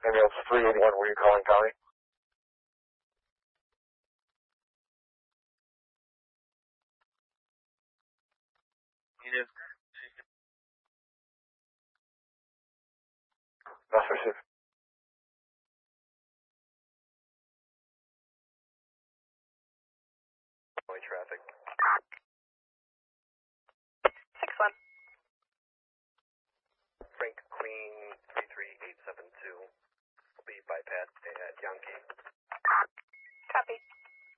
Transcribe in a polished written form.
Ambulance 381, were you calling County? That's received. Traffic. 6-1. Frank Queen 33872 will be bypassed at Yankee. Copy.